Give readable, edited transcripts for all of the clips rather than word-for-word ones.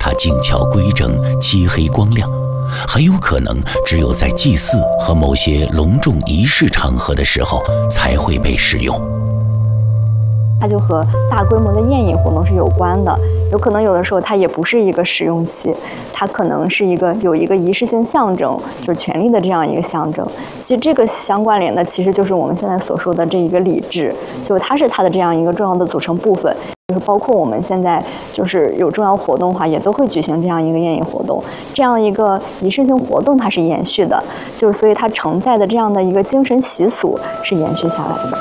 它精巧规整、漆黑光亮，很有可能只有在祭祀和某些隆重仪式场合的时候才会被使用。 它就和大规模的宴饮活动是有关的，有可能有的时候它也不是一个使用器，它可能是有一个仪式性象征，就是权力的这样一个象征。其实这个相关联的其实就是我们现在所说的这一个礼制，就是它是它的这样一个重要的组成部分。就是包括我们现在就是有重要活动的话，也都会举行这样一个宴饮活动，这样一个仪式性活动它是延续的，就是所以它承载的这样的一个精神习俗是延续下来的。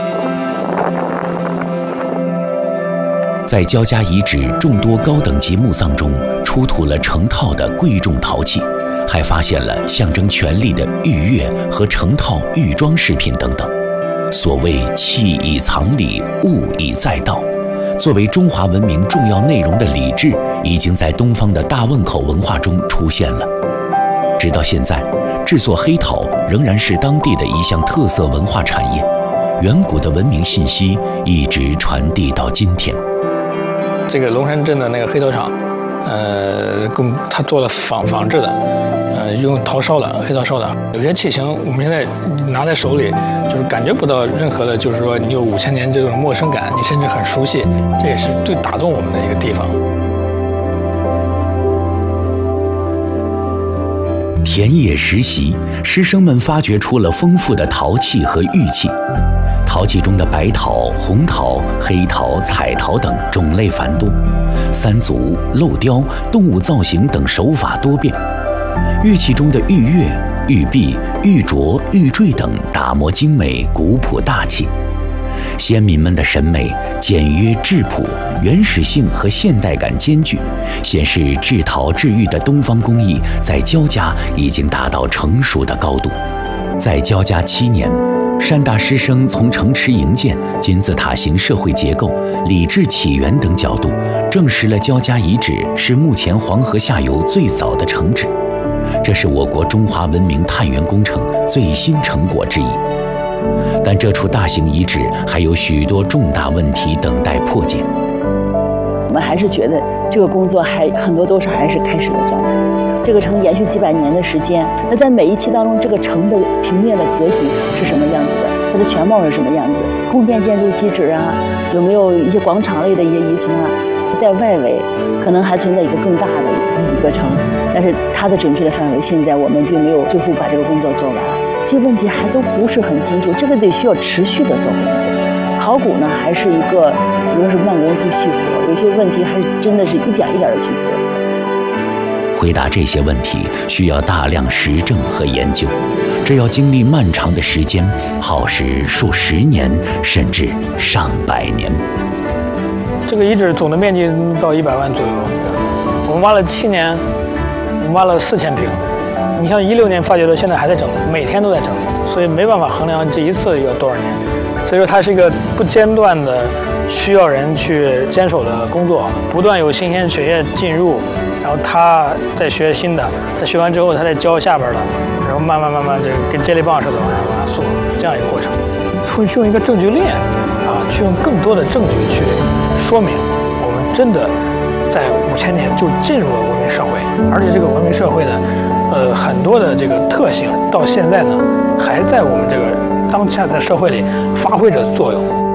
在焦家遗址众多高等级墓葬中，出土了成套的贵重陶器，还发现了象征权力的玉钺和成套玉装饰品等等。所谓器以藏礼，物以载道，作为中华文明重要内容的礼制，已经在东方的大汶口文化中出现了。直到现在，制作黑陶仍然是当地的一项特色文化产业，远古的文明信息一直传递到今天。 这个龙山镇的那个黑陶厂，他做了仿制的，用陶烧的，黑陶烧的。有些器型我们现在拿在手里，就是感觉不到任何的，就是说你有5000年这种陌生感，你甚至很熟悉，这也是最打动我们的一个地方。 田野实习，师生们发掘出了丰富的陶器和玉器。陶器中的白陶、红陶、黑陶、彩陶等种类繁多，三足、镂雕、动物造型等手法多变。玉器中的玉钺、玉璧、玉镯、玉坠等打磨精美、古朴大气。先民们的审美简约质朴，原始性和现代感兼具，显示制陶制玉的东方工艺在焦家已经达到成熟的高度。在焦家7年，山大师生从城池营建、金字塔形社会结构、礼制起源等角度，证实了焦家遗址是目前黄河下游最早的城址。这是我国中华文明探源工程最新成果之一。但这处大型遗址还有许多重大问题等待破解。 我们还是觉得这个工作很多都是还是开始的状态。这个城延续几百年的时间，那在每一期当中，这个城的平面的格局是什么样子的？它的全貌是什么样子？宫殿建筑基址啊，有没有一些广场类的一些遗存啊？在外围可能还存在一个更大的一个城，但是它的准确的范围，现在我们并没有最后把这个工作做完。这些问题还都不是很清楚，这个得需要持续的做工作。考古呢，还是一个，如果是慢工出细活，有些问题还是真的是一点一点的去做。 回答这些问题需要大量实证和研究，这要经历漫长的时间，耗时数十年，甚至上百年。 这个遗址总的面积到100万左右，我们挖了7年，我们挖了4000平。你像16年发掘的，现在还在整理，每天都在整理，所以没办法衡量这一次要多少年。所以说它是一个不间断的需要人去坚守的工作，不断有新鲜血液进入，然后他再学新的，他学完之后他再教下边的，然后慢慢这跟接力棒似的往下做，这样一个过程。去用一个证据链去用更多的证据去说明我们真的在5000年就进入了文明社会，而且这个文明社会的很多的这个特性到现在呢还在我们这个当下的社会里发挥着作用。